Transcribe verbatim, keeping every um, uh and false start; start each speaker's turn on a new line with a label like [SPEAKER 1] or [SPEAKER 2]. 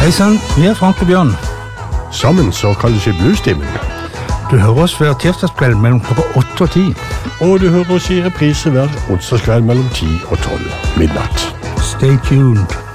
[SPEAKER 1] Hei sann, vi er Frank og Bjørn.
[SPEAKER 2] Sammen så kalles vi Bluestimen.
[SPEAKER 1] Du hører oss hver tirsdagskveld mellom klokka åtte og ti.
[SPEAKER 2] Og du hører oss i reprise hver onsdagskveld mellom ti og tolv midnatt.
[SPEAKER 1] Stay tuned.